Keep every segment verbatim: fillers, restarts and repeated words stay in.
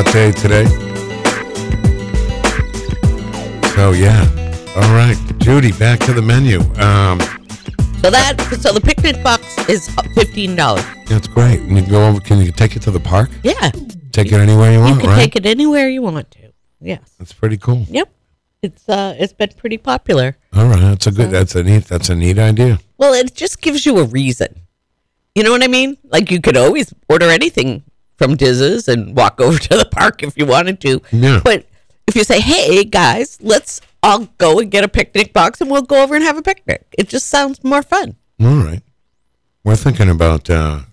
hot day today. So, yeah. All right. Judy, back to the menu. Um, so that so the picnic box is fifteen dollars. That's great. And you go over, can you take it to the park? Yeah. Take it anywhere you want, You can right? take it anywhere you want to. Yes. That's pretty cool. Yep. It's uh it's been pretty popular. All right. That's a good, that's a neat, that's a neat idea. Well, it just gives you a reason. You know what I mean? Like you could always order anything from Diz's and walk over to the park if you wanted to. Yeah. But if you say, hey, guys, let's all go and get a picnic box and we'll go over and have a picnic. It just sounds more fun. All right. We're thinking about uh,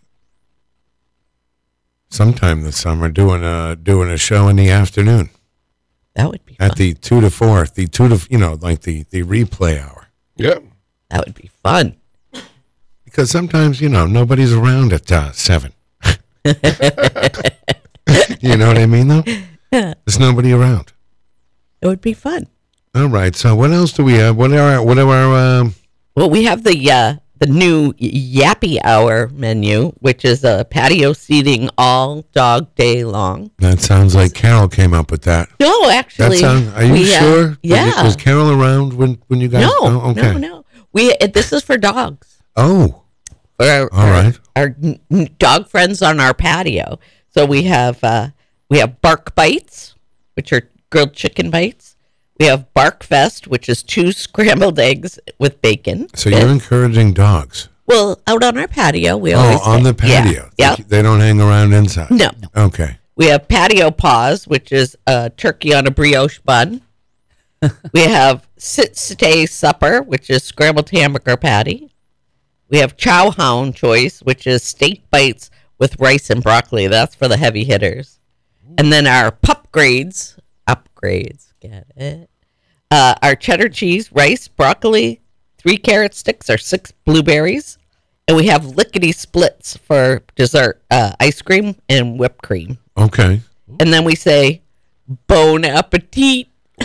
sometime this summer doing a, doing a show in the afternoon. That would be fun. At the two to four, the two to, you know, like the, the replay hour. Yeah. That would be fun. Because sometimes, you know, nobody's around at uh, seven. You know what I mean, though? Yeah. There's nobody around. It would be fun. All right. So what else do we have? What are our, what are our, um, Well, we have the uh, the new Yappy Hour menu, which is a patio seating all dog day long. that sounds like Carol came up with that. No, That actually. sounds, are you we, uh, sure? Was it- yeah. Was Carol around when, when you guys? No, oh, okay. no, no. We uh, this is for dogs. Oh, For our, all right. Our, our n- n- dog friends on our patio. So we have uh, we have Bark Bites, which are grilled chicken bites. We have Bark Fest, which is two scrambled eggs with bacon. So you're encouraging dogs. Well, out on our patio, we Oh, always on say- the patio. Yeah. They, they don't hang around inside. No. Okay. We have Patio Paws, which is a turkey on a brioche bun. We have Sit Stay Supper, which is scrambled hamburger patty. We have Chow Hound Choice, which is steak bites with rice and broccoli. That's for the heavy hitters. And then our pup grades, upgrades, get it? Uh, our cheddar cheese, rice, broccoli, three carrot sticks, or six blueberries. And we have lickety splits for dessert, uh, ice cream and whipped cream. Okay. And then we say, bon appetit.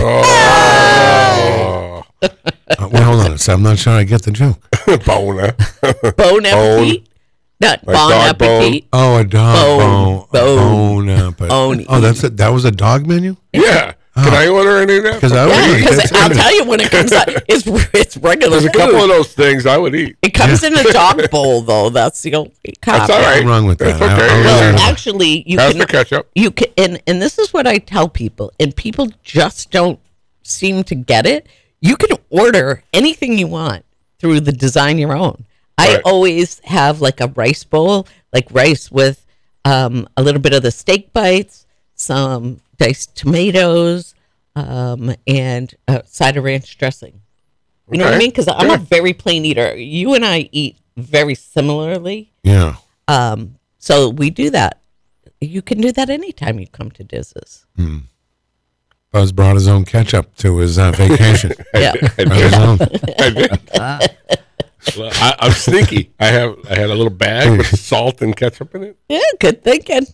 Oh. Uh, well, hold on a second. I'm not sure I get the joke. Boner. Bon appetit. Not Like bon dog bone. appetit. Oh, a dog Bone. bone. Bone. Bone. uh, but- Bone. oh, that's a, that was a dog menu? Yeah. Can I order any of that? Because I Yeah, would eat because that I'll too. tell you when it comes out, it's it's regular There's a couple of food. those things I would eat. It comes in a dog bowl, though. That's the only That's copy. all right. Nothing wrong with that. That's okay. I- I Well, really- actually, you Pass can the ketchup. you can, and and this is what I tell people, and people just don't seem to get it. You can order anything you want through the Design Your Own. I Right. always have like a rice bowl, like rice with um, a little bit of the steak bites, some diced tomatoes, um, and a side of ranch dressing. You know what I Okay. mean? Because I'm Yeah. a very plain eater. You and I eat very similarly. Yeah. Um, so we do that. You can do that anytime you come to Diz's. Buzz brought his own ketchup to his uh, vacation. Yeah. I Brought his did. own. I did. Well, I, I'm sneaky. I have. I had a little bag with salt and ketchup in it. Yeah, good thinking.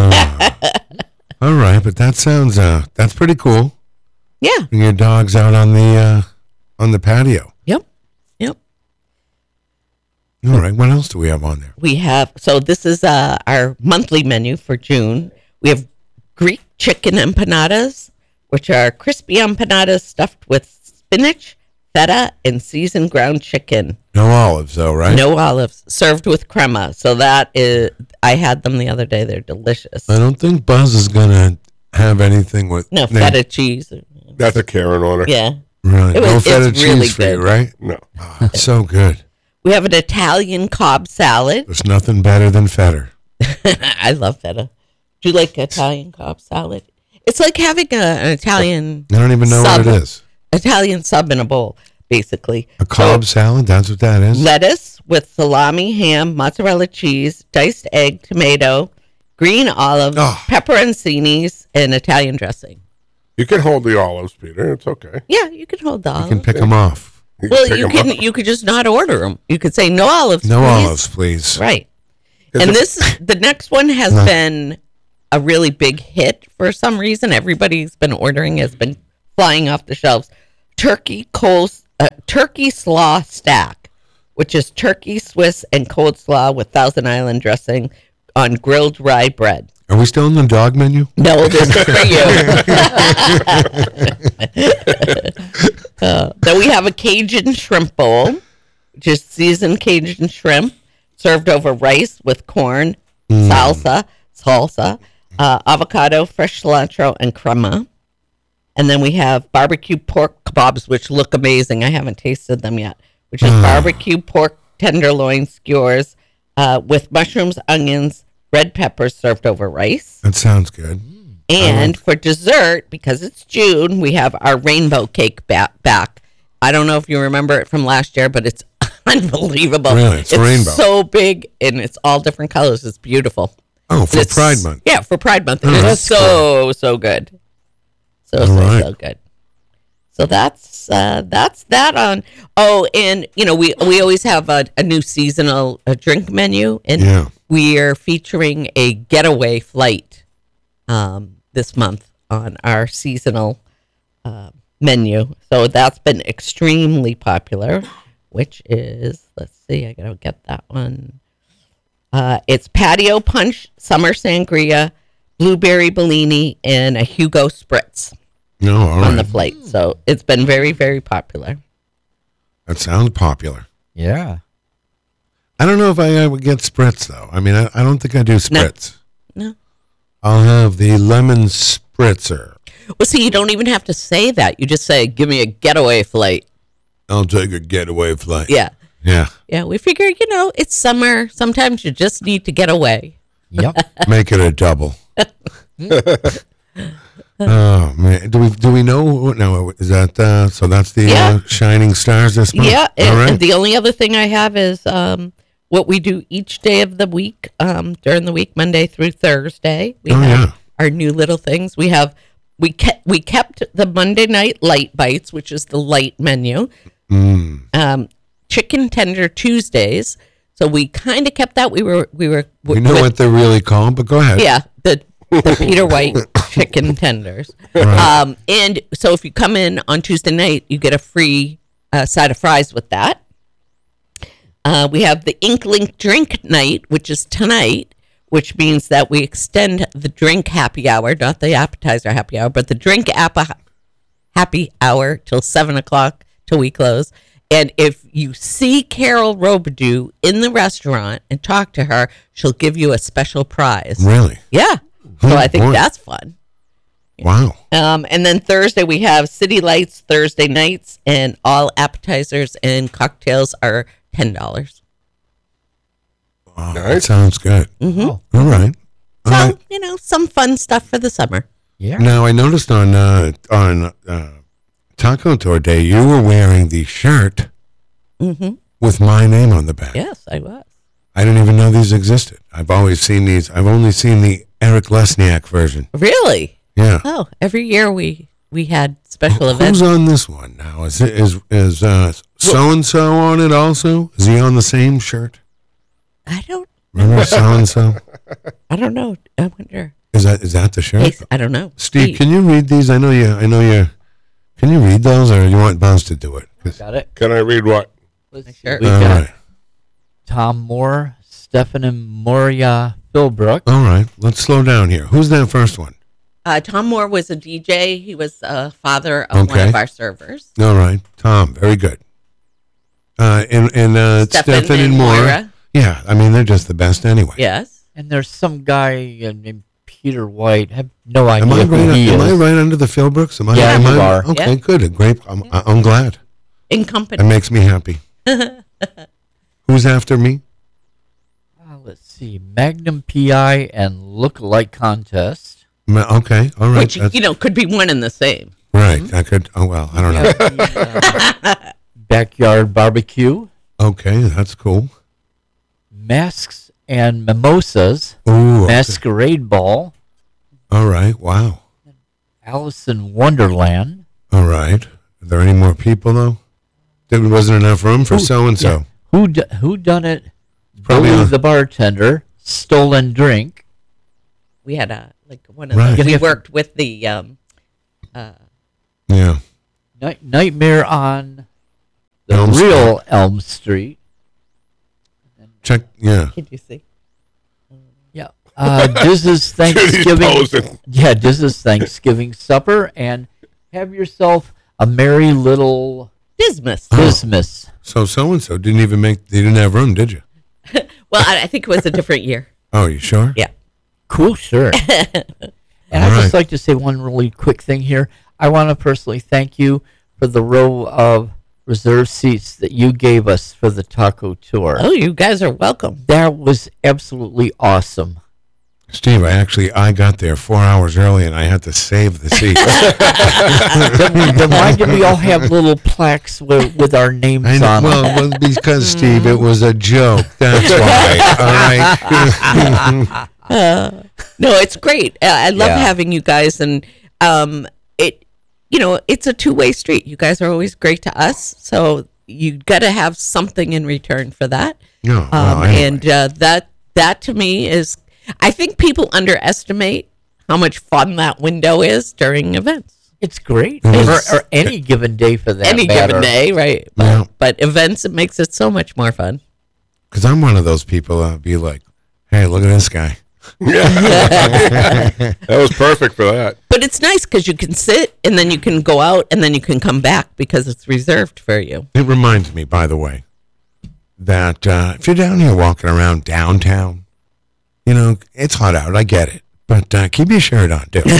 All right, but that sounds uh that's pretty cool. Yeah. And your dog's out on the uh on the patio. Yep. Yep. All right, what else do we have on there? We have, so this is uh, our monthly menu for June. We have Greek chicken empanadas, which are crispy empanadas stuffed with spinach, feta, and seasoned ground chicken. No olives though, right? No olives, served with crema. So that is, I had them the other day. They're delicious. I don't think Buzz is gonna have anything with No, they- feta cheese. That's a Karen order. Yeah. Right. It was- no it's feta cheese really for you, good. right? No. Oh, it's so good. We have an Italian Cobb salad. There's nothing better than feta. I love feta. Do you like Italian Cobb salad? It's like having a, an Italian I don't even know sub, what it is. Italian sub in a bowl, basically. A Cobb salad? That's what that is? Lettuce with salami, ham, mozzarella cheese, diced egg, tomato, green olives, Oh. pepperoncinis, and Italian dressing. You can hold the olives, Peter. It's okay. Yeah, you can hold the You olives. can pick them off. You well, pick you 'em can up. you could just not order them. You could say no olives. No please." olives, please. Right. Is And it- this the next one has been a really big hit for some reason. Everybody's been ordering, has been flying off the shelves. Turkey cole, uh, turkey slaw stack, which is turkey Swiss and coleslaw with Thousand Island dressing on grilled rye bread. Are we still on the dog menu? No, this is for you. uh, then we have a Cajun shrimp bowl, which is seasoned Cajun shrimp served over rice with corn, mm. salsa, salsa, uh, avocado, fresh cilantro, and crema. And then we have barbecue pork kebabs, which look amazing. I haven't tasted them yet, which is barbecue pork tenderloin skewers uh, with mushrooms, onions, red peppers served over rice. That sounds good. And for dessert, because it's June, we have our rainbow cake ba- back. I don't know if you remember it from last year, but it's unbelievable. Really? It's, it's rainbow. so big, and it's all different colors. It's beautiful. Oh, for it's, Pride Month. Yeah, for Pride Month. And Oh, it's that's so, cool. so good. So, All so, right. so good. So that's uh, that's that on. Oh, and you know we we always have a, a new seasonal a drink menu, and Yeah. we are featuring a getaway flight um, this month on our seasonal uh, menu. So that's been extremely popular. Which is, let's see, I gotta get that one. Uh, it's patio punch, summer sangria, blueberry Bellini, and a Hugo Spritz No, all on right. the flight. So it's been very, very popular. That sounds popular. Yeah. I don't know if I, I would get spritz, though. I mean, I, I don't think I do spritz. No. I'll have the lemon spritzer. Well, see, you don't even have to say that. You just say, give me a getaway flight. I'll take a getaway flight. Yeah. Yeah. Yeah. We figure, you know, it's summer. Sometimes you just need to get away. Yep. Make it a double. Oh man, do we do we know? No, is that uh, so? That's the Yeah. uh, Shining Stars this month. Yeah. And, All right. and the only other thing I have is um, what we do each day of the week, um, during the week, Monday through Thursday. We Oh, have yeah. our new little things. We have we kept we kept the Monday night light bites, which is the light menu. Mm. Um, chicken tender Tuesdays. So we kind of kept that. We were we were You know with- what they're really called, but go ahead. Yeah, the the Peter White chicken tenders. Right. Um, and so if you come in on Tuesday night, you get a free uh, side of fries with that. Uh, we have the Ink Link drink night, which is tonight, which means that we extend the drink happy hour, not the appetizer happy hour, but the drink appa- happy hour till seven o'clock till we close. And if you see Carol Robidoux in the restaurant and talk to her, she'll give you a special prize. Really? Yeah. So Oh, I think boy. that's fun. Wow. Um, and then Thursday we have City Lights Thursday nights, and all appetizers and cocktails are ten dollars. Wow, that Nice. sounds good. Mm-hmm. Oh, All right. All So right. you know, some fun stuff for the summer. yeah. Now I noticed on uh, on uh, Taco Tour Day you were wearing the shirt Mm-hmm. with my name on the back. Yes, I was. I didn't even know these existed. I've always seen these. I've only seen the Eric Lesniak version. Really? Yeah. Oh, every year we we had special Who's events. on this one now? Is it is is uh, so and so on it also? Is he on the same shirt? I don't. Remember so and so? I don't know. I wonder. Is that is that the shirt? Hey, I don't know. Steve, can you read these? I know you. I know you. Can you read those, or you want Buzz to do it? 'Cause- Got it. Can I read what? Let's see. Sure. We All got right. Tom Moore, Stefan Moria Philbrook. All right. Let's slow down here. Who's that first one? Uh, Tom Moore was a D J. He was a father of one Okay. of our servers. All right, Tom. Very good. Uh, and and uh, Stefan Stefan and and Moira. Moira. Yeah, I mean they're just the best anyway. Yes. And there's some guy uh, named Peter White. I have no Am idea I who right? he Am is. I right under the Philbrooks? Am I? Yeah, am you I, are. Okay, Yeah. good. Great. I'm, I'm glad. In company. That makes me happy. Who's after me? Uh, let's see. Magnum P I and Look-alike Contest. Ma- Okay, all right. Which, that's- you know, could be one and the same. right. I could. Oh well, I don't know. Uh, Backyard Barbecue. Okay, that's cool. Masks and Mimosas. Ooh. okay. Masquerade Ball. All right. Wow. Alice in Wonderland. All right. Are there any more people though? There wasn't enough room for Who- so and so. Who d- who done it? Probably Billy on- the bartender. Stolen drink. We had a like one of Right. those. We Yeah. worked with the um, uh, Yeah. Night- Nightmare on the Elm Street. real Elm Street. Check. Yeah. Did you see? Yeah. Uh, this is Judy's Thanksgiving. posing. Yeah, this is Thanksgiving supper, and have yourself a merry little Dismas. Christmas. So so and so didn't even make. They didn't have room, did you? Well, I, I think it was a different year. Oh, you sure? Yeah. Cool, sure. And All I'd just right. like to say one really quick thing here. I want to personally thank you for the row of reserved seats that you gave us for the taco tour. Oh, you guys are welcome. That was absolutely awesome. Steve, I actually I got there four hours early and I had to save the seat. then, then why did we all have little plaques with, with our names I know, on them? well, well, because Steve, it was a joke. That's why. All right. Uh, no, it's great. Uh, I love Yeah. having you guys, and um, it, you know, it's a two-way street. You guys are always great to us, so you got to have something in return for that. No, well, Um, anyway. And uh, that that to me is, I think people underestimate how much fun that window is during events. It's great. It Or, is. or any given day for that Any matter. given day, right? But, Yeah. but events, it makes it so much more fun. Because I'm one of those people that would be like, hey, look at this guy. That was perfect for that. But it's nice because you can sit and then you can go out and then you can come back because it's reserved for you. It reminds me, by the way, that uh, if you're down here walking around downtown, you know, it's hot out. I get it. But uh, keep your shirt on, too.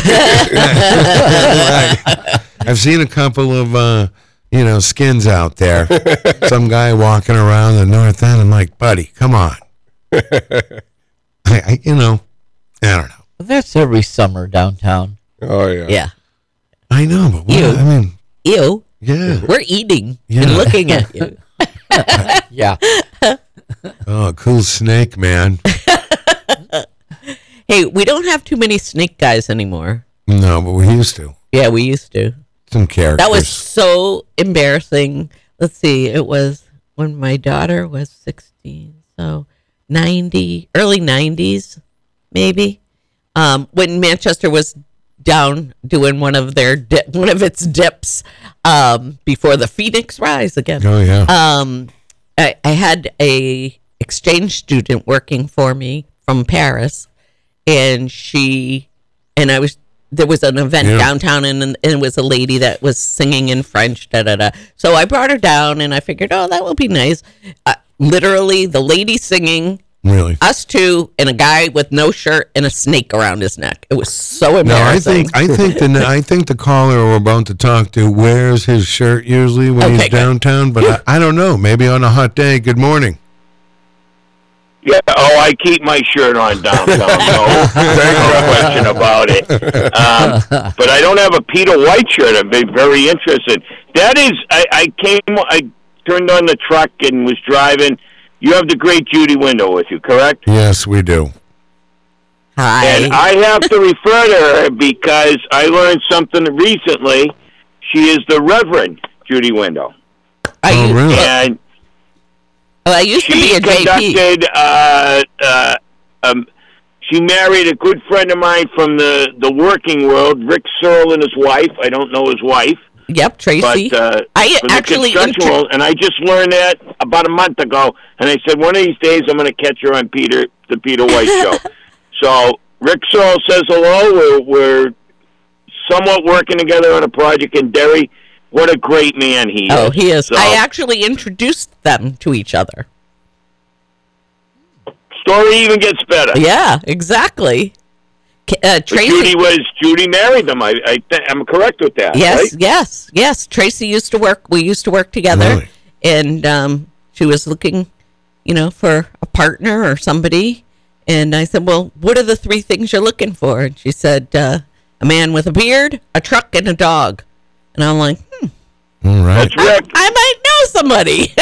I've seen a couple of, uh, you know, skins out there. Some guy walking around the north end. I'm like, buddy, come on. I, I, you know, I don't know. Well, that's every summer downtown. Oh yeah. Yeah. I know, but what, Ew. I mean, Ew. yeah. We're eating Yeah. and looking at you. Yeah. Oh, cool snake, man. Hey, we don't have too many snake guys anymore. No, but we used to. Yeah, we used to. Some characters. That was so embarrassing. Let's see. It was when my daughter was sixteen. So ninety, early nineties, maybe. Um, when Manchester was down doing one of their di- one of its dips um, before the Phoenix Rise again. Oh, yeah. Um, I, I had a exchange student working for me from Paris, and she and I was there was an event Yeah. downtown, and, and it was a lady that was singing in French. Da da da. So I brought her down, and I figured, oh, that will be nice. Uh, literally, the lady singing, Really? us two, and a guy with no shirt and a snake around his neck. It was so No, I embarrassing. think I think the I think the caller we're about to talk to wears his shirt usually when Okay, he's good. downtown, but I, I don't know. Maybe on a hot day. Good morning. Yeah, oh, I keep my shirt on downtown. No, no question about it. Um, but I don't have a Peter White shirt. I've been very interested. That is, I, I came, I turned on the truck and was driving. You have the great Judy Window with you, correct? Yes, we do. Hi. And I have to refer to her because I learned something recently. She is the Reverend Judy Window. I, Oh, used, really? And well, I used to be she a J P. conducted, uh, uh, um, she married a good friend of mine from the, the working world, Rick Searle and his wife. I don't know his wife. Yep, Tracy. But uh, I from the actually construction inter- world, and I just learned that about a month ago. And I said, one of these days I'm going to catch her on Peter, the Peter White Show. So Rick Searle says hello. We're, we're somewhat working together on a project in Derry. What a great man he is. Oh, he is. So, I actually introduced them to each other. story even gets better. Yeah, exactly. K- Uh, But Tracy. Judy was Judy married them. I, I th- I'm correct with that. yes, right? yes, yes. Tracy used to work. We used to work together, Really? and um, she was looking, you know, for a partner or somebody. And I said, "Well, what are the three things you're looking for?" And she said, uh, "A man with a beard, a truck, and a dog." And I'm like, hmm, All right. That's Rick. I might know somebody.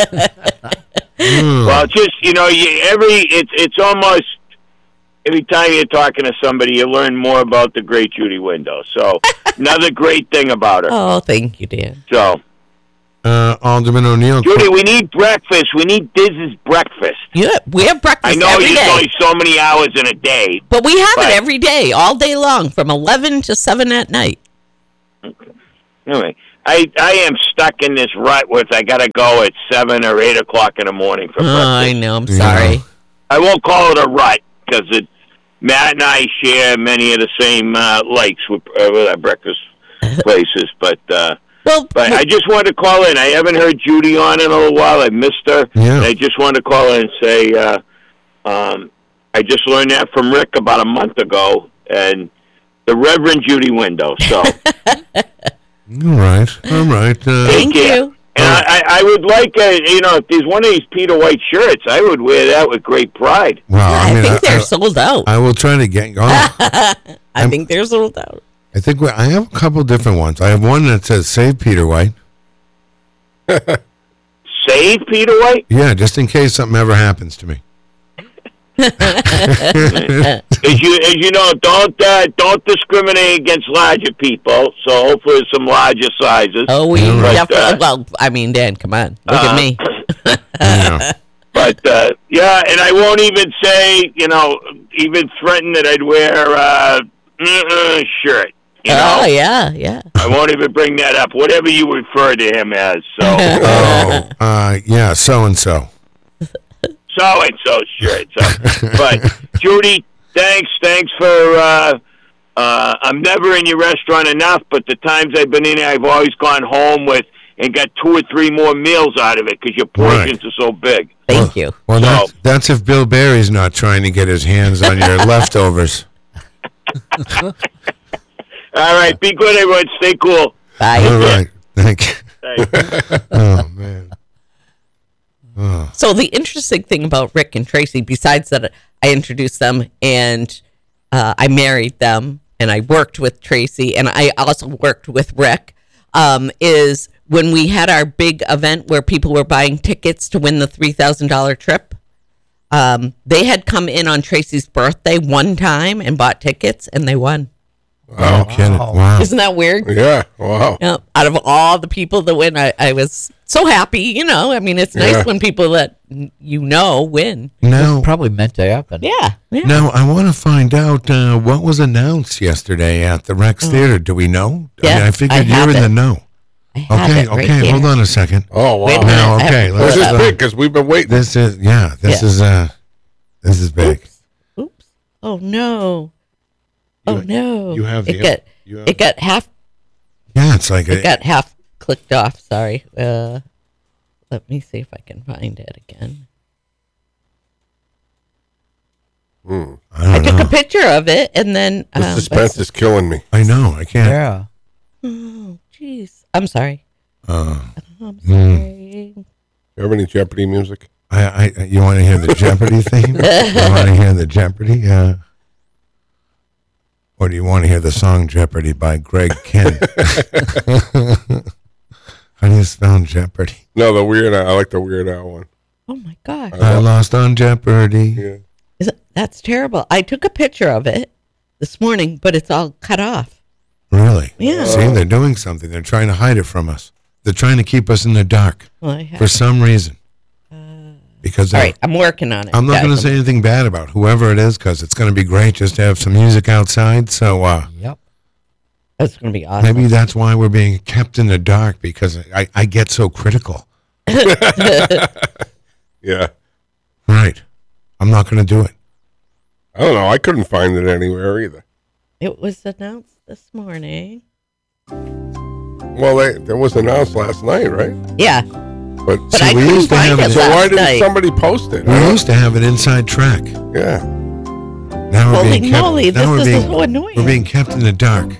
Hmm. Well, it's just you know, you, every it's it's almost every time you're talking to somebody, you learn more about the great Judy Window. So another great thing about her. Oh, thank you, Dan. So Uh, Alderman O'Neill. Judy, we need breakfast. We need Diz's breakfast. Yeah, we have breakfast I know every there's day. only so many hours in a day. But we have But- it every day, all day long, from eleven to seven at night. Anyway, I I am stuck in this rut with I got to go at seven or eight o'clock in the morning for Oh, breakfast. I know. I'm Yeah. sorry. I won't call it a rut because it Matt and I share many of the same uh, likes with, uh, with our breakfast places, but uh, Well, but I just wanted to call in. I haven't heard Judy on in a little while. I missed her. Yeah. And I just wanted to call in and say uh, um, I just learned that from Rick about a month ago, and the Reverend Judy Window. So All right. All right. Uh, thank care. you. And I, I I would like, uh, you know, if there's one of these Peter White shirts, I would wear that with great pride. well, I, I mean, think I, they're I, sold out. I will try to get. Oh, I think they're sold out. I think we, I have a couple different ones. I have one that says "Save Peter White." Save Peter White? Yeah, just in case something ever happens to me. As you as you know, don't uh, don't discriminate against larger people. So hopefully, there's some larger sizes. Oh, we All right. definitely. Well, I mean, Dan, come on, look Uh, at me. Yeah. But uh, yeah, and I won't even say, you know, even threaten that I'd wear uh, uh, shirt. You know, Oh yeah, yeah. I won't even bring that up. Whatever you refer to him as. So Oh, uh, yeah, so and so. so and so shirt. So, but Judy, thanks, thanks for. Uh, uh, I'm never in your restaurant enough, but the times I've been in there, I've always gone home with and got two or three more meals out of it because your portions are so big. Thank you. Well, So- that's, that's if Bill Barry's not trying to get his hands on your leftovers. All right, be good, everyone. Stay cool. Bye. All right. Thank you. Thanks. Oh, man. Oh. So the interesting thing about Rick and Tracy, besides that I introduced them and uh, I married them and I worked with Tracy and I also worked with Rick, um, is when we had our big event where people were buying tickets to win the three thousand dollars trip. Um, they had come in on Tracy's birthday one time and bought tickets and they won. No kidding. Wow. Isn't that weird? Yeah. Wow. Yeah, out of all the people that win, I, I was so happy. You know, I mean, it's nice Yeah. when people that n- you know win. Now, Probably meant to happen. Yeah, yeah. now I want to find out uh, what was announced yesterday at the Rex Theater. Do we know? I Yeah, mean, I I figured you're have in it. the know. I have Okay, it right okay, here. hold on a second. Oh, wow. Wait a minute. Now, I have okay, to let's This pull it is up. big because we've been waiting. This is, yeah, this Yeah. is, uh, this is big. Oops. Oh no. Oh You- no. you have it the- got you have- it got half Yeah, it's like it a, got half clicked off. Sorry. Uh, let me see if I can find it again. Hmm. I I don't took know. a picture of it and then The um, suspense is killing me. I know, I can't. Yeah. Oh, jeez. I'm sorry. Uh, I'm Hmm. sorry. You have any Jeopardy music? I, I, you want to hear the Jeopardy theme? You want to hear the Jeopardy? Yeah. Or do you want to hear the song Jeopardy by Greg Kinn? How do you spell Jeopardy? No, the Weird Al. I like the Weird Al one. Oh my gosh. I lost on Jeopardy. Yeah. Is it, that's terrible. I took a picture of it this morning, but it's all cut off. Really? Yeah. See, they're doing something. They're trying to hide it from us. They're trying to keep us in the dark Well, I have, for some reason. Because all I- right, I'm working on it. I'm not guys. going to say anything bad about whoever it is because it's going to be great just to have some music outside. So uh, Yep. That's going to be awesome. maybe that's why we're being kept in the dark because I, I get so critical. Yeah. Right. I'm not going to do it. I don't know. I couldn't find it anywhere either. It was announced this morning. Well, they, that was announced last night, right? Yeah, But, but See, I we couldn't used to find have it it- so last why didn't night. somebody post it? We I don't- used to have an inside track. Yeah. Now we're Holy being kept, moly, now this we're is being, so annoying. We're being kept in the dark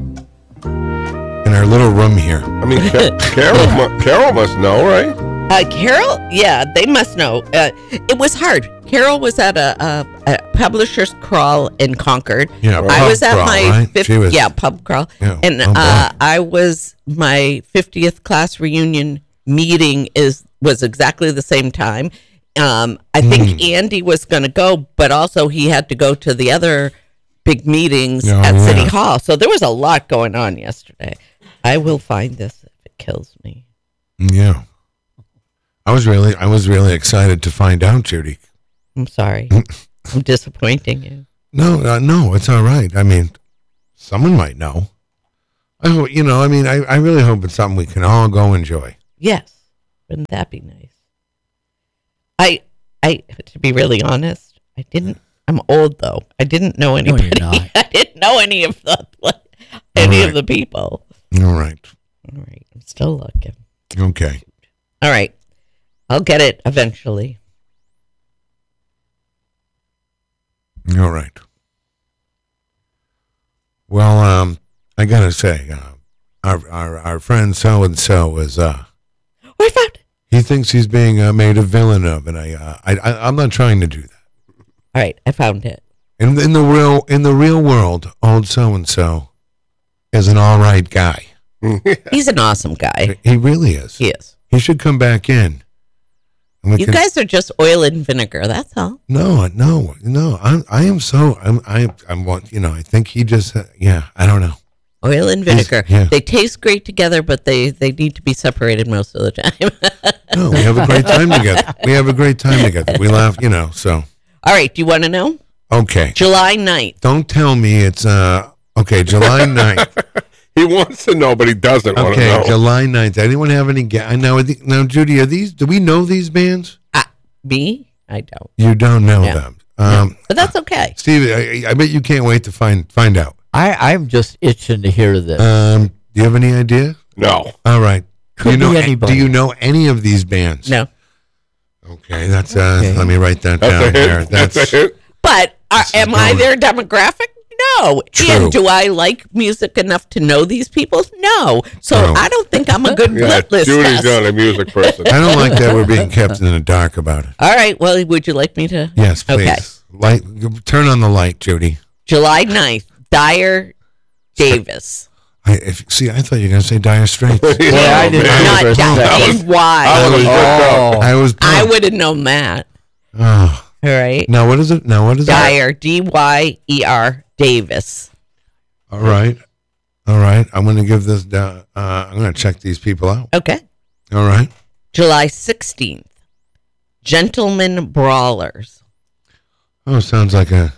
in our little room here. I mean, Ca- Carol, mu- Carol must know, right? Uh, Carol, yeah, they must know. Uh, it was hard. Carol was at a, a, a publisher's crawl in Concord. Yeah, I pub was at crawl, my right? fifth, She was- yeah pub crawl, Yeah, and oh, boy. uh, I was my fiftieth class reunion meeting is was exactly the same time. Um, I think Hmm. Andy was going to go, but also he had to go to the other big meetings Oh, at City yeah. Hall. So there was a lot going on yesterday. I will find this if it kills me. Yeah. I was really I was really excited to find out, Judy. I'm sorry. I'm disappointing you. No, uh, no, it's all right. I mean, someone might know. I hope, you know, I mean, I, I really hope it's something we can all go enjoy. Yes. Wouldn't that be nice? I, I, to be really honest, I didn't I'm old though. I didn't know you're anybody. not. I didn't know any of the any All of the people. All right. All right, I'm still looking. Okay. All right, I'll get it eventually. All right. Well, um, I gotta say, uh, our our our friend so and so is uh, What about? he thinks he's being uh, made a villain of, and I, uh, I I I'm not trying to do that. All right, I found it. In in the real in the real world, old so and so is an all right guy. He's an awesome guy. He really is. He is. He should come back in. And we You can- guys are just oil and vinegar. That's all. No, no, no. I'm, I am so. I'm, I, I'm. What you know? I think he just. Uh, yeah. I don't know. Oil and He's- vinegar. yeah. They taste great together, but they, they need to be separated most of the time. No, we have a great time together. We have a great time together. We laugh. You know. So All right, do you want to know? okay. July ninth. Don't tell me it's uh. Okay, July ninth. He wants to know, but he doesn't want to Okay, know. July ninth. Anyone have any? Ga- I know. Now, Judy, are these? Do we know these bands? Ah, me? I don't. You don't know Yeah. them. Um, But that's okay. Steve, I, I bet you can't wait to find find out. I, I'm just itching to hear this. Um, do you have any idea? No. All right. Could do you know? be anybody. Do you know any of these bands? No. Okay, that's uh. Okay. Let me write that That's down a there. hint. That's, That's a hint. But are, This is am I going- their demographic? No. True. And do I like music enough to know these people? No. So True. I don't think I'm a good Yeah, blit list Judy's test. not a music person. I don't like that we're being kept in the dark about it. All right. Well, would you like me to? Yes, please. Okay. Light. Turn on the light, Judy. July ninth, Dyer Davis. I if, see. I thought you were going to say Dire Straits. Boy, I didn't man. know Not for a Dyer. second. D-Y. I was Oh, I was. I would have known that. Oh. All right. Now what is it? Now what is it? Dyer, D Y E R Davis. All right. All right. I'm going to give this down. Uh, I'm going to check these people out. Okay. All right. July sixteenth, Gentlemen Brawlers. Oh, sounds like a,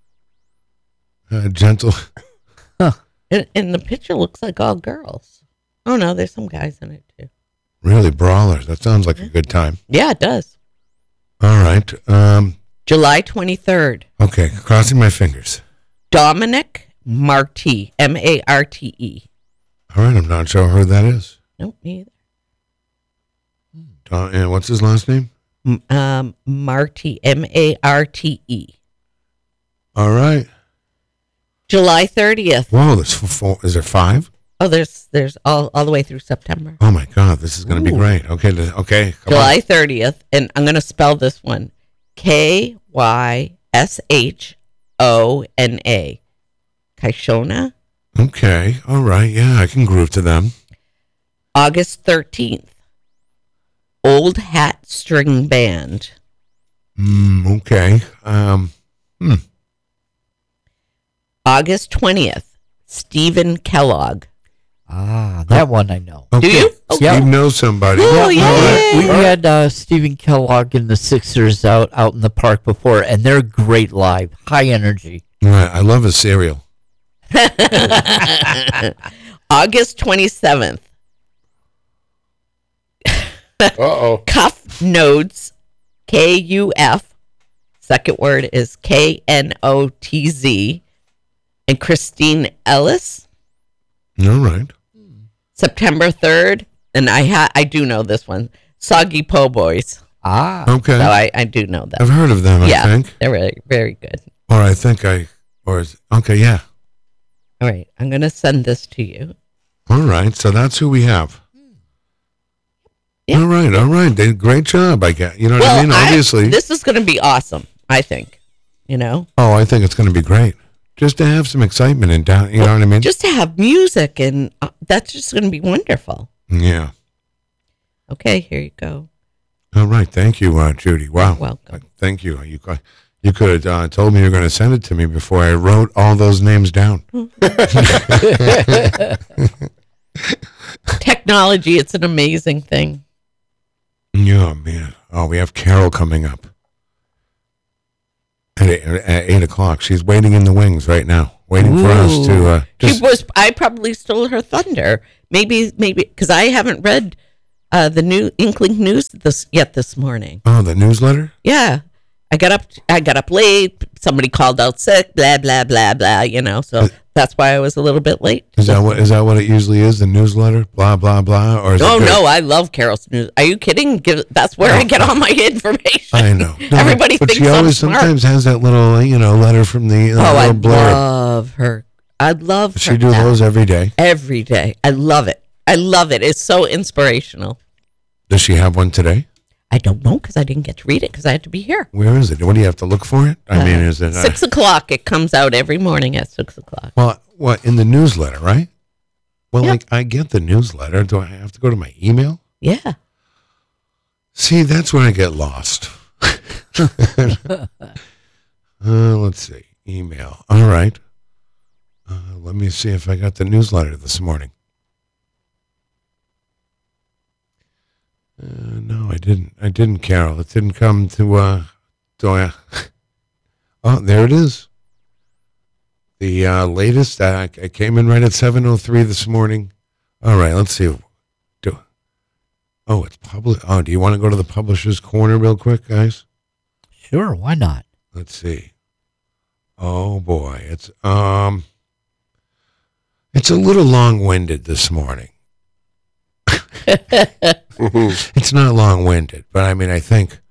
a gentle. And, and the picture looks like all girls. Oh, no, there's some guys in it too. Really, brawlers. That sounds like a good time. Yeah, it does. All right. Um. July twenty-third, Okay. Crossing my fingers. Dominic Marty, M A R T E. All right. I'm not sure who that is. Nope, me either. Don, and what's his last name? M- Um, Marty, M A R T E. All right. July thirtieth. Whoa. There's f- four. Is there five? Oh, there's there's all, all the way through September. Oh my God. This is going to be Ooh. great. Okay. th- Okay. Come July thirtieth, and I'm going to spell this one K Y S H O N A. Kaishona. on. Okay. All right. Yeah, I can groove to them. August thirteenth, Old Hat String Band. Mm, okay. Um. Hmm. August twentieth, Stephen Kellogg. ah, that one I know. Okay. Do you? Oh, Yeah. You know somebody. Oh, All yeah. right. We had uh, Stephen Kellogg and the Sixers out out in the park before, and they're great live, high energy. All right. I love his cereal. August twenty-seventh, Uh-oh. Cuff Notes, K U F. Second word is K N O T Z. And Christine Ellis. All right. September third, and I ha- I do know this one. Soggy Po Boys. Ah, Okay. So I, I do know I've that. heard of them. I Yeah, think. they're really very good. Or I think I. Or is, okay. Yeah. All right, I'm gonna send this to you. All right. So that's who we have. Yeah. All right. All right. They, great job. I get. You know what Well, I mean? I- Obviously. this is gonna be awesome. I think. You know, oh, I think it's going to be great. Just to have some excitement and down. You know what I mean? just to have music and uh, that's just gonna be wonderful. Yeah. Okay, here you go. All right. Thank you, uh, Judy. Wow. You're welcome. Thank you. You co- you could have uh, told me you were going to send it to me before I wrote all those names down. Technology, it's an amazing thing. Yeah, man. Oh, we have Carol coming up at eight, at eight o'clock. She's waiting in the wings right now, waiting for us to. Uh, She just, was. I probably stole her thunder. Maybe, maybe because I haven't read uh, the new Inkling News this yet this morning. oh, the newsletter. Yeah, I got up. I got up late. Somebody called out sick. Blah blah blah blah. You know, so that's why I was a little bit late. Is that what is that what it usually is? The newsletter, blah blah blah, or is Oh it good? no, I love Carol's news. Are you kidding? Give, that's where I get all my information. I know. No, Everybody but thinks she I'm always smart. sometimes has that little, you know, letter from the uh, Oh, I little blurb. love her. I love She her do app. those every day. every day. I love it. I love it. It's so inspirational. Does she have one today? I don't know because I didn't get to read it because I had to be here. Where is it? What do you have to look for it? I mean, is it uh, Six o'clock. It comes out every morning at six o'clock. well, what in the newsletter, right? Well, Yeah. like I get the newsletter. Do I have to go to my email? Yeah. See, that's where I get lost. uh, let's see. Email. All right. Uh, let me see if I got the newsletter this morning. Uh, no, I didn't. I didn't, Carol. It didn't come to, uh, to, uh, oh, there it is. The uh, latest, uh, it came in right at seven oh three this morning. All right, let's see. Do, oh, it's public. Oh, do you want to go to the publisher's corner real quick, guys? Sure, why not? Let's see. Oh boy, it's um, it's a little long-winded this morning. It's not long-winded, but I mean, I think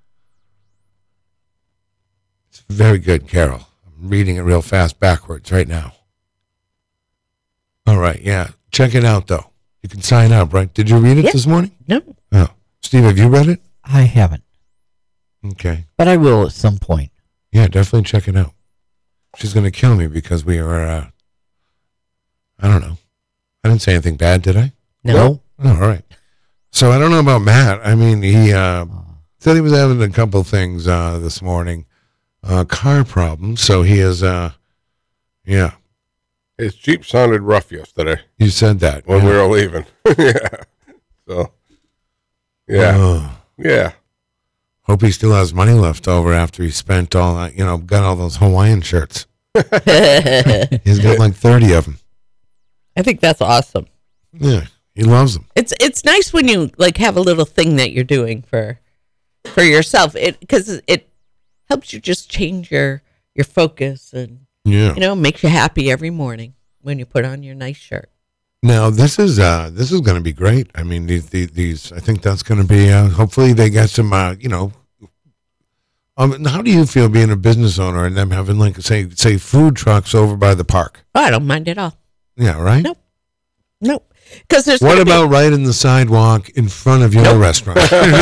it's very good, Carol. I'm reading it real fast backwards right now. All right, yeah, check it out though. You can sign up, right? Did you read it Yeah. this morning? No. Oh, Steve, have you read it? I haven't, Okay. but I will at some point. Yeah, definitely check it out. She's going to kill me because we are, uh, I don't know. I didn't say anything bad, did I? No. Oh, all right. So I don't know about Matt. I mean, he uh, said he was having a couple things uh, this morning, uh, car problems. So he is, uh, yeah, His Jeep sounded rough yesterday you said that. when yeah. we were leaving. Yeah. So, yeah. Oh, Yeah. hope he still has money left over after he spent all that, you know, got all those Hawaiian shirts. He's got like thirty of them. I think that's awesome. Yeah, he loves them. It's it's nice when you like have a little thing that you're doing for for yourself. It because it helps you just change your your focus and Yeah. you know makes you happy every morning when you put on your nice shirt. Now this is uh this is going to be great. I mean these these, these I think that's going to be uh, hopefully they get some uh, you know. Um, how do you feel being a business owner and them having like say say food trucks over by the park? Oh, I don't mind at all. Yeah, right. Nope. Nope. Because there's What gonna be- about right in the sidewalk in front of your restaurant?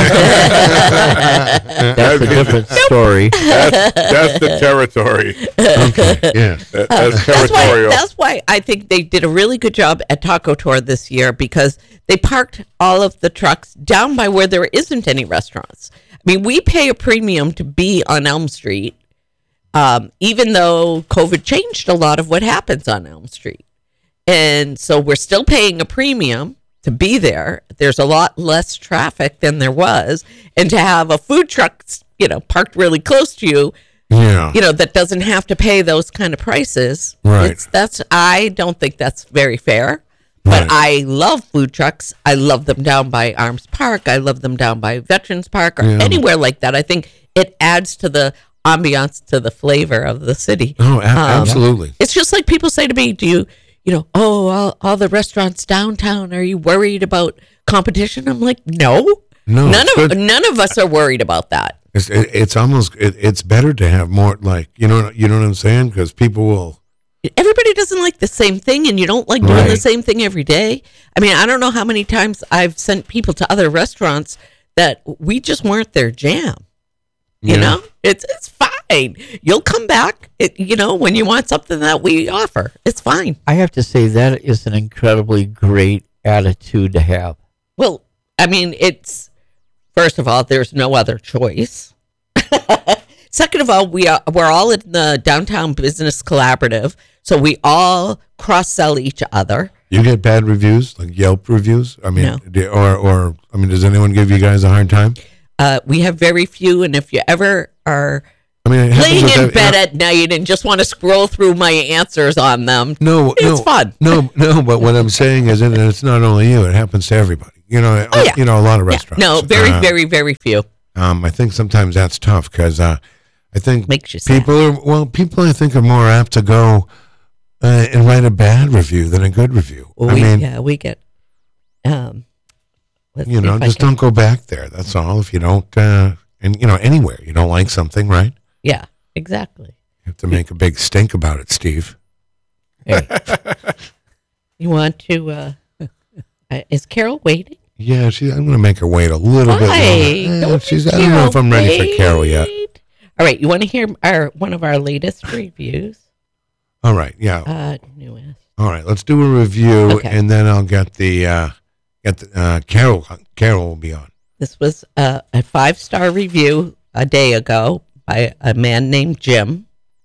That's a different story. That's, that's the territory. Okay, yeah. That- that's That's why, territorial. that's why I think they did a really good job at Taco Tour this year because they parked all of the trucks down by where there isn't any restaurants. I mean, we pay a premium to be on Elm Street, um, even though COVID changed a lot of what happens on Elm Street. And so we're still paying a premium to be there. There's a lot less traffic than there was. And to have a food truck, you know, parked really close to you, Yeah. you know, that doesn't have to pay those kind of prices. Right. It's, that's I don't think that's very fair. But Right. I love food trucks. I love them down by Arms Park. I love them down by Veterans Park or Yeah. anywhere like that. I think it adds to the ambiance, to the flavor of the city. Oh, a- absolutely. It's just like people say to me, do you, you know, oh, all, all the restaurants downtown, are you worried about competition? I'm like, no. No, None it's of good. none of us are worried about that. It's, it, it's almost it, it's better to have more like you know you know what I'm saying because people will. Everybody doesn't like the same thing, and you don't like doing the Right. same thing every day. I mean, I don't know how many times I've sent people to other restaurants that we just weren't their jam. You Yeah. know, it's it's fine. You'll come back, it, you know, when you want something that we offer. It's fine. I have to say that is an incredibly great attitude to have. Well, I mean, it's first of all, there's no other choice. Second of all, we are we're all in the Downtown Business Collaborative, so we all cross sell each other. You get bad reviews, like Yelp reviews. I mean, No. do- or or I mean, does anyone give you guys a hard time? Uh, we have very few, and if you ever are I mean, it happens laying with in every- bed at night and just want to scroll through my answers on them, No, it's no, fun. No, no, but what I'm saying is, and it's not only you; it happens to everybody. You know, Oh, yeah. you know, a lot of Yeah. restaurants. No, very, Uh, very, very few. Um, I think sometimes that's tough because uh, I think Makes you sad. people are well. People I think are more apt to go uh, and write a bad review than a good review. Well, I we, mean, yeah, we get. Um, let's you see know, if I just can- don't go back there. That's all. If you don't, uh, and you know, anywhere you don't like something, right? Yeah, exactly. You have to make a big stink about it, Steve. Hey, You want to? Uh, uh, is Carol waiting? Yeah, she, I'm going to make her wait a little bit Why? longer. Eh, Don't she's, make I don't know if Carol I'm ready for Carol yet. wait. All right, you want to hear our one of our latest reviews? All right, yeah. Uh, newest. All right, let's do a review, Okay. and then I'll get the uh, get the, uh, Carol. Carol will be on. This was uh, a five star review a day ago by a man named Jim,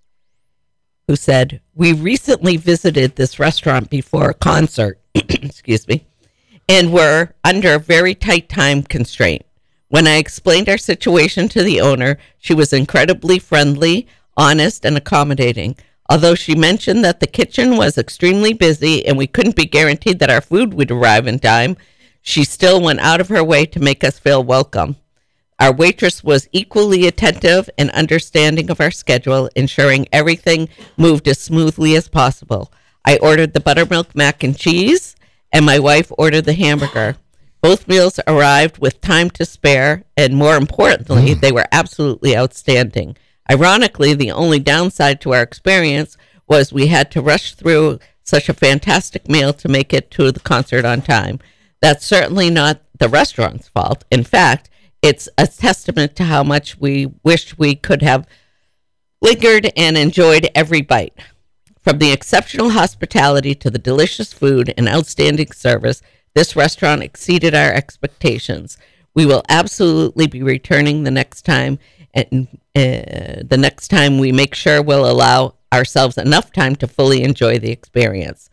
who said, "We recently visited this restaurant before a concert, excuse me, and were under a very tight time constraint. When I explained our situation to the owner, she was incredibly friendly, honest, and accommodating. Although she mentioned that the kitchen was extremely busy and we couldn't be guaranteed that our food would arrive in time, she still went out of her way to make us feel welcome. Our waitress was equally attentive and understanding of our schedule, ensuring everything moved as smoothly as possible. I ordered the buttermilk mac and cheese, and my wife ordered the hamburger. Both meals arrived with time to spare, and more importantly, they were absolutely outstanding. Ironically, the only downside to our experience was we had to rush through such a fantastic meal to make it to the concert on time. That's certainly not the restaurant's fault. In fact, it's a testament to how much we wished we could have lingered and enjoyed every bite. From the exceptional hospitality to the delicious food and outstanding service, this restaurant exceeded our expectations. We will absolutely be returning the next time, and uh, the next time we make sure we'll allow ourselves enough time to fully enjoy the experience."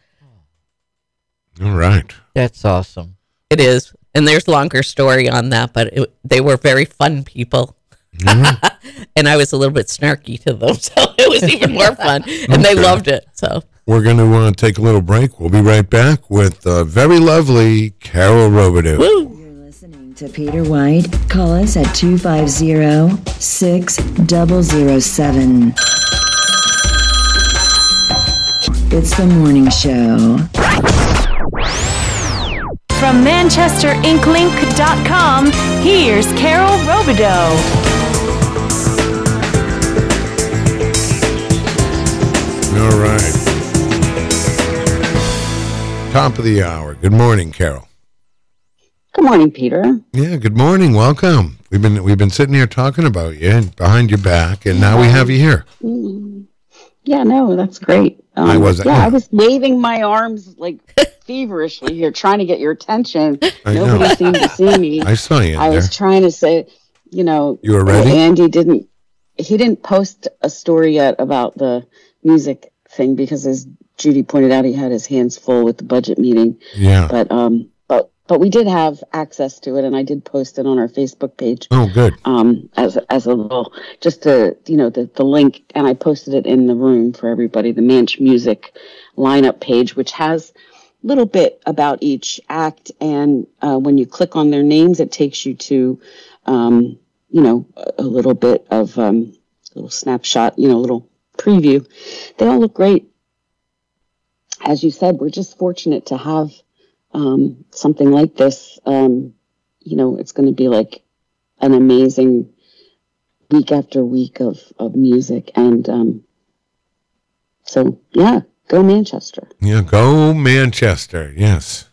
All right. that's awesome. It is, and there's longer story on that, but it, they were very fun people. And I was a little bit snarky to them, so it was even more fun, and they Okay. loved it. So We're going to uh, take a little break. We'll be right back with the very lovely Carol Robidoux. woo. You're listening to Peter White. Call us at two five zero, six zero zero seven. It's the morning show. From Manchester Ink Link dot com, here's Carol Robidoux. All right. Top of the hour. Good morning, Carol. Good morning, Peter. Yeah, good morning. Welcome. We've been we've been sitting here talking about you and behind your back, and now we have you here. Mm, Yeah, no, that's great. Um, I wasn't- Yeah, I was waving my arms like feverishly here, trying to get your attention. I know. Nobody seemed to see me. I saw you in I there. was trying to say, you know, You were ready? Andy didn't. He didn't post a story yet about the music thing because, as Judy pointed out, he had his hands full with the budget meeting. Yeah. But um, but but we did have access to it, and I did post it on our Facebook page. Oh, good. um, as as a little, just to, you know, the, the link, and I posted it in the room for everybody, the Manch Music lineup page, which has a little bit about each act. And uh, when you click on their names, it takes you to, um, you know, a, a little bit of um, a little snapshot, you know, a little preview. They all look great. As you said, we're just fortunate to have um, something like this. Um, you know, it's going to be like an amazing week after week of, of music. And um, so, yeah, go Manchester. Yeah, go Manchester. Yes.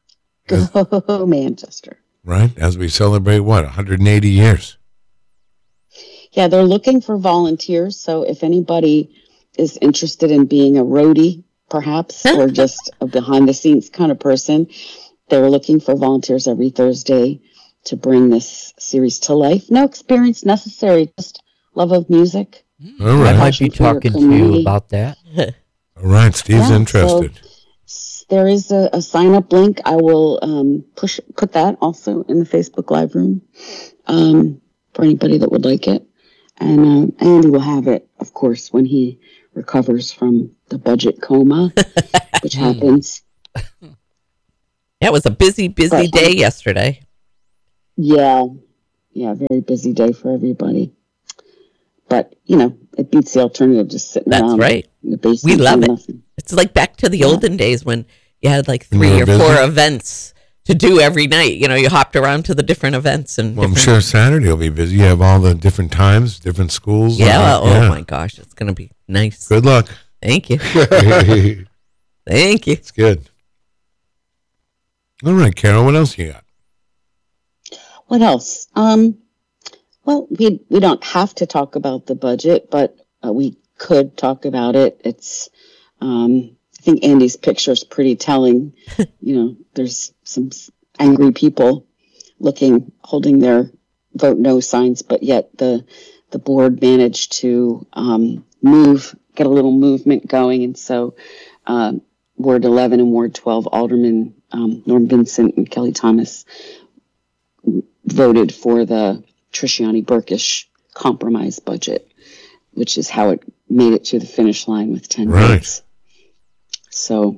Go Manchester. Right? As we celebrate, what, one hundred eighty years? Yeah, they're looking for volunteers. So if anybody is interested in being a roadie, perhaps, or just a behind the scenes kind of person, they're looking for volunteers every Thursday to bring this series to life. No experience necessary, just love of music. All I right. might be For your talking to you community. about that. All right. Steve's Yeah, interested. so there is a, a sign up link. I will um, push put that also in the Facebook Live room um, for anybody that would like it. And um, Andy will have it, of course, when he recovers from the budget coma, which happens. Yeah, it was a busy, busy But, um, day yesterday. Yeah, yeah, very busy day for everybody. but you know, it beats the alternative just sitting That's around. right. In the basement We love doing it. nothing. It's like back to the olden days when you had like You three were or busy? four events to do every night. You know, you hopped around to the different events and Well, I'm different- sure Saturday will be busy. You have all the different times, different schools. Yeah. Uh, Oh my gosh, it's gonna be nice. Good luck. Thank you. It's Thank you. good. All right, Carol, what else you got? What else? Um, well, we we don't have to talk about the budget, but uh, we could talk about it. It's, um, I think Andy's picture is pretty telling. You know, there's some s- angry people looking, holding their vote no signs, but yet the the board managed to um, move, get a little movement going, and so um, Ward eleven and Ward twelve Alderman um, Norm Vincent and Kelly Thomas voted for the Trishiani Burkish compromise budget, which is how it made it to the finish line with ten Right. votes. So,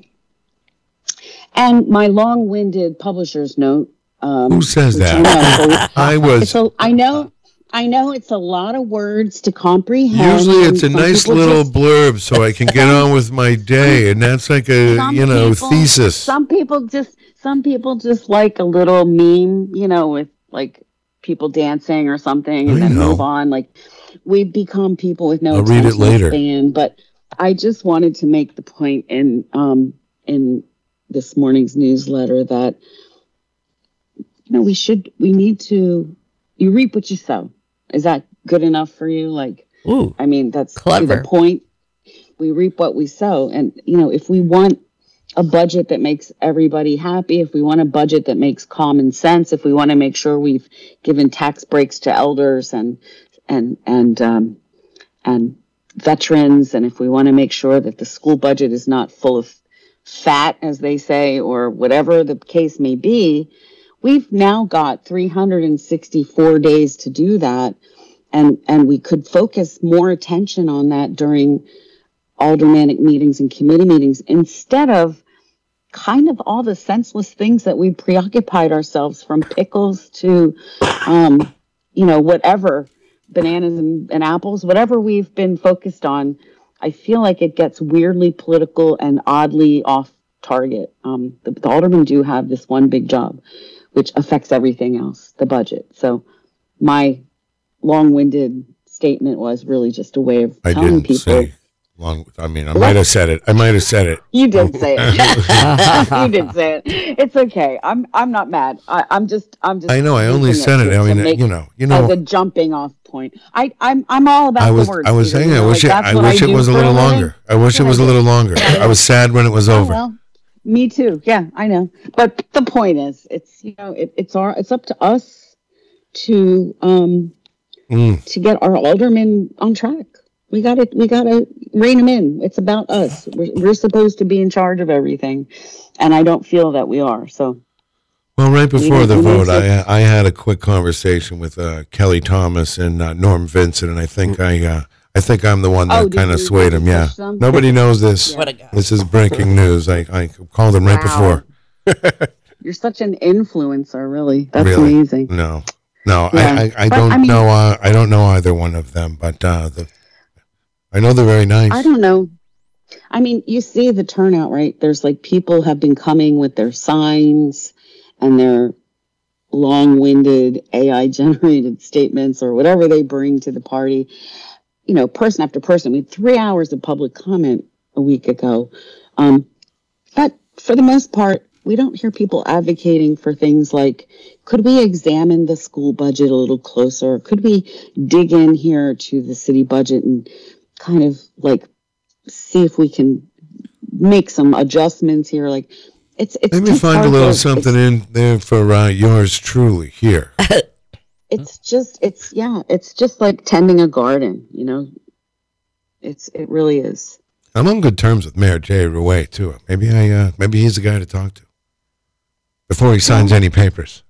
and my long-winded publisher's note. Um, Who says which that? I know, so I it's was. a, I know, I know it's a lot of words to comprehend. Usually it's a and some nice people little just- blurb so I can get on with my day, and that's like a, some you know, people- thesis. Some people just, some people just like a little meme, you know, with like people dancing or something, and I then know. move on. Like we've become people with no I'll read it attention later. span. But I just wanted to make the point in um in this morning's newsletter that you know we should we need to you reap what you sow. Is that good enough for you? Like, Ooh, I mean, that's to Clever. the point. We reap what we sow. And, you know, if we want a budget that makes everybody happy, if we want a budget that makes common sense, if we want to make sure we've given tax breaks to elders and, and, and, um, and veterans, and if we want to make sure that the school budget is not full of fat, as they say, or whatever the case may be, we've now got three hundred sixty-four days to do that. And, and we could focus more attention on that during aldermanic meetings and committee meetings instead of kind of all the senseless things that we preoccupied ourselves, from pickles to, um, you know, whatever, bananas and, and apples, whatever we've been focused on. I feel like it gets weirdly political and oddly off target. Um, the, the aldermen do have this one big job, which affects everything else, the budget. So my long-winded statement was really just a way of I telling didn't people. say long. I mean, I might have said it. I might have said it. You did say it. You did say it. It's okay. I'm I'm not mad. I, I'm just I'm just. I know. I only using said it. to- I to mean, make- you know, you as know. a jumping off point. I I'm I'm all about I was. the words. I was Peter, saying. you I know, wish. like, It, that's I what wish it do was a for little living. longer. I wish it what was I a do. little longer. I was sad when it was Oh, over. well, me too. Yeah, I know. But the point is, it's you know, it, it's our it's up to us to um Mm. to get our aldermen on track. We got to we got to rein them in. It's about us. We're, we're supposed to be in charge of everything, and I don't feel that we are. So Well, right before need- the we need vote, to- I I had a quick conversation with uh, Kelly Thomas and uh, Norm Vincent, and I think I uh, I think I'm the one that Oh, did kind of you- swayed did him. you Yeah, push them? nobody knows this. what a guy. This is breaking news. I, I called him right Wow. before. You're such an influencer, really. That's Really? amazing. No, no, Yeah. I I, I But, don't I mean- know. Uh, I don't know either one of them, but uh, the I know they're very nice. I don't know. I mean, you see the turnout, right? There's like people have been coming with their signs and their long-winded A I generated statements or whatever they bring to the party. You know, person after person. We had three hours of public comment a week ago. Um, but for the most part, we don't hear people advocating for things like, could we examine the school budget a little closer? Could we dig in here to the city budget and kind of like see if we can make some adjustments here? Like, it's it's Let me just find a hard little to- something it's, in there for uh, yours truly here. it's just it's yeah, it's just like tending a garden, you know. It's it really is. I'm on good terms with Mayor Jay Rouet too. Maybe I uh, maybe he's the guy to talk to before he signs any papers.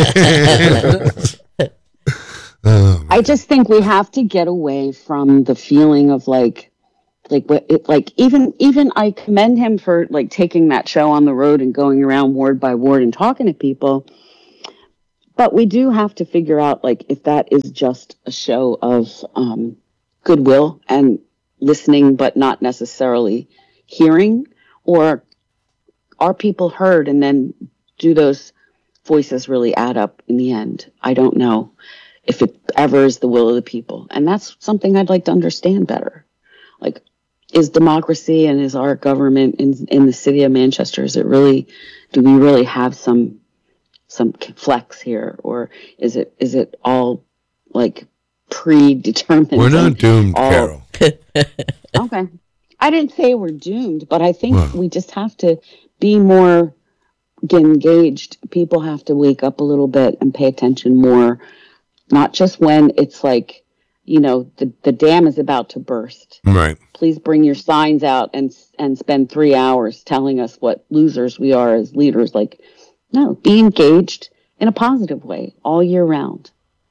Oh, I just think we have to get away from the feeling of like, like what it like. Even even I commend him for like taking that show on the road and going around ward by ward and talking to people. But we do have to figure out like if that is just a show of um, goodwill and listening, but not necessarily hearing? Or are people heard, and then do those voices really add up in the end? I don't know if it ever is the will of the people. And that's something I'd like to understand better. Like, is democracy and is our government in in the city of Manchester, is it really, do we really have some some flex here, or is it is it all like predetermined? We're not and doomed, all- Carol. Okay. I didn't say we're doomed, but I think Well. we just have to be more engaged. People have to wake up a little bit and pay attention more, not just when it's like, you know, the, the dam is about to burst. Right. Please bring your signs out and and spend three hours telling us what losers we are as leaders. Like, no, be engaged in a positive way all year round.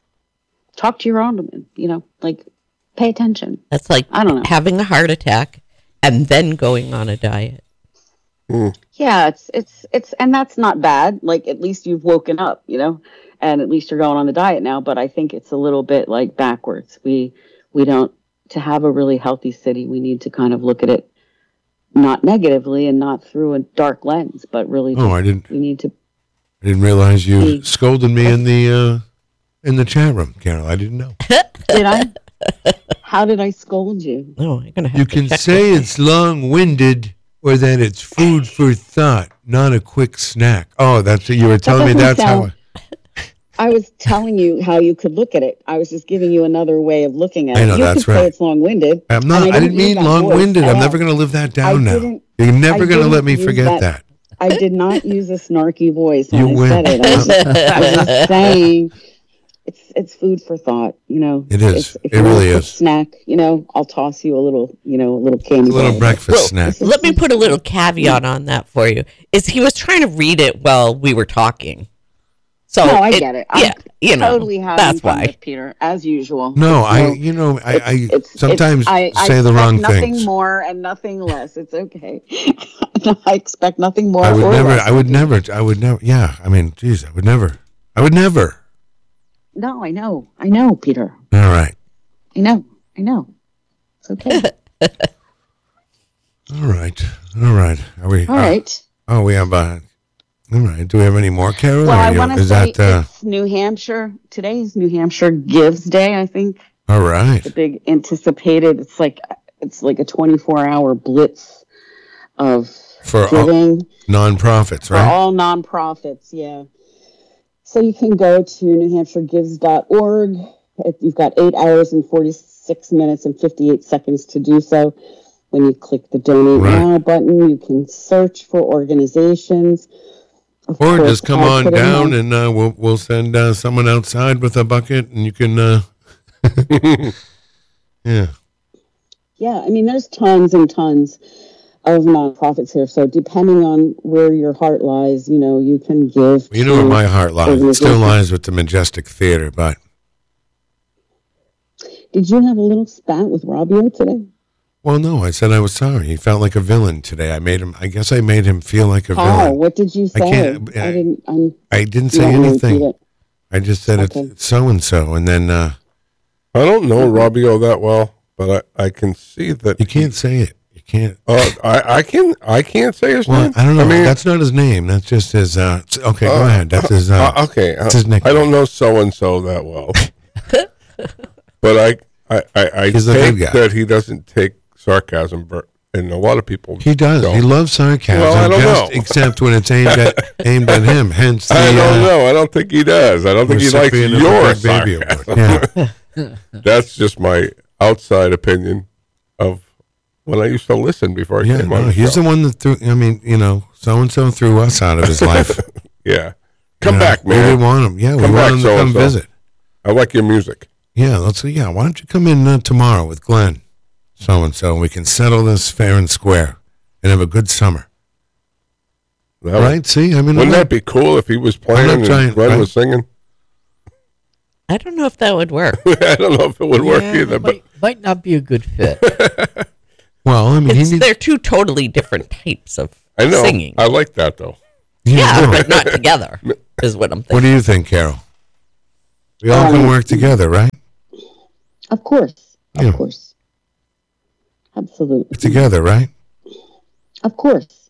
Talk to your alderman, you know, like, pay attention. That's like I don't know. having a heart attack and then going on a diet. Yeah, it's it's it's and that's not bad. Like, at least you've woken up, you know, and at least you're going on the diet now. But I think it's a little bit like backwards. We we don't, to have a really healthy city, we need to kind of look at it not negatively and not through a dark lens, but really Oh, just- I didn't. we need to. I didn't realize you Be- scolded me in the uh, in the chat room, Carol. I didn't know. Did I? How did I scold you? Oh, I'm gonna have You to can check say this. it's long-winded, or that it's food for thought, not a quick snack. Oh, that's what you were telling me. doesn't That's how. sound- I was telling you how you could look at it. I was just giving you another way of looking at I it. know, you that's could right. say it's long-winded. I'm not. and I didn't use mean that voice long-winded. at I'm all. never going to live that down now. didn't- You're never I going to let didn't me use forget that. I did not use a snarky voice when You I win. said it. I was, just, I was just saying, it's it's food for thought. You know, It is. It's, if It you want a really quick is. Snack. You know, I'll toss you a little. You know, a little candy. It's a little bar. breakfast snack. Let me put a little caveat on that for you. Is he was trying to read it while we were talking. So No, I get it. I'm Yeah, you know, totally having that's fun why. with Peter, as usual. No, It's I. no- You know, I, I it's- it's- sometimes I, I say the expect wrong nothing things. more and nothing less. It's okay. I expect nothing more. I would or never. less. I would never. I would never. Yeah. I mean, geez, I would never. I would never. No, I know. I know, Peter. All right. I know. I know. It's okay. All right. All right. Are we? All uh, right. Oh, we have. Uh, all right. Do we have any more, Carol? Well, or I you- want to is say that uh, it's New Hampshire. Today's New Hampshire Gives Day, I think. all right? The big anticipated. It's like it's like a twenty-four hour blitz of For all giving nonprofits, for right? all nonprofits. Yeah. So you can go to new hampshire gives dot org. It- You've got eight hours and forty-six minutes and fifty-eight seconds to do so. When you click the donate Right. now button, you can search for organizations. Of Or course, just come I on put in down my- and uh, we'll we'll send uh, someone outside with a bucket and you can. Uh, yeah. Yeah, I mean, there's tons and tons of nonprofits here. So depending on where your heart lies, you know, you can give. You know to where my heart lies. It still organizations. lies with the Majestic Theater, but Did you have a little spat with Robbio today? well, no. I said I was sorry. He felt like a villain today. I made him. I guess I made him feel like a Oh, villain. what did you I say? can't- I I- didn't. I'm, I didn't you say don't wanna repeat anything. it. I just said Okay. it's so and so, and then uh, I don't know Robbio that well, but I, I can see that you can't say it. You can't. Uh, I I can I can't say his Well, name. I don't know. I mean, That's not his name. That's just his. Uh, s- okay, go Uh, ahead. That's his. Uh, uh, okay. that's uh, his nickname. I don't know so and so that well, but I I I, I He's a take good guy. that he doesn't take sarcasm, ver- and a lot of people He does. don't. He loves sarcasm, Well, I don't just know. except when it's aimed at aimed at him. Hence the. I don't uh, know. I don't think he does. I don't think he likes recipient of the your Big Baby sarcasm. Award. Yeah. That's just my outside opinion of when I used to listen before I Yeah, came on. no, the he's show. the one that threw. I mean, you know, so and so threw us out of his life. Yeah, come You know, back, We didn't man. want him. Yeah, we Come want back, him to come so-and-so. visit. I like your music. Yeah, let's. Yeah, why don't you come in uh, tomorrow with Glenn, so and so, and we can settle this fair and square, and have a good summer. That would- Right? See, I mean, Wouldn't I'm that be cool if he was playing not and trying- Glenn right? was singing? I don't know if that would work. I don't know if it would work Yeah, either, but might, might not be a good fit. well, I mean, he It's, needs. they're two totally different types of I know. singing. I like that though. yeah, know. but not together is what I'm What thinking. do you think, Carol? We all can Um, work together, right? Of course. Of Yeah. course. Absolutely. Together, right? Of course.